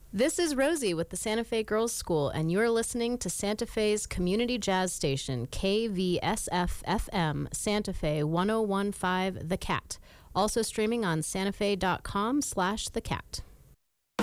This is Rosie with the Santa Fe Girls School, and you're listening to Santa Fe's community jazz station, KVSF-FM, Santa Fe 1015 The Cat. Also streaming on santafe.com/thecat.